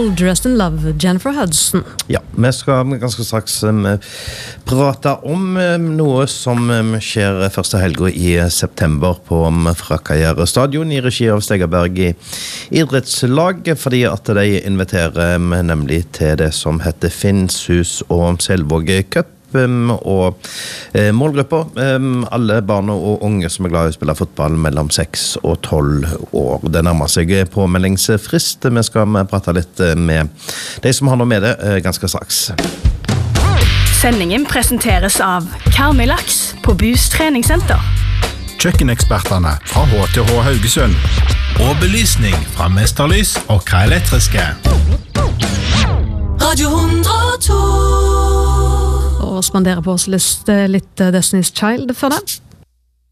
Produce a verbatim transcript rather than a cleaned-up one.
All Dressed in Love, Jennifer Hudson. Ja, vi skal ganske straks um, prate om um, noe som um, skjer første helgen i september på um, Frakkajær stadion i regi av Stegaberg i idrettslag, fordi at de inviterer um, nemlig til det som heter Finnshus og Selvåg Cup. Um, og eh, målgrupper, um, alle barn og unge som er glad i å spille fotball mellom seks og tolv år. Det nærmer seg påmeldingsfrist. Vi skal prate litt med de som har noe med det eh, ganske straks. Sendingen presenteres av Karmøy-laks på Bus treningssenter. Kjøkkenekspertene fra H T H Haugesund. Og belysning fra Mesterlys og K Elektriske. Radio hundre og to. Og spandere på oss litt, litt Destiny's Child for det.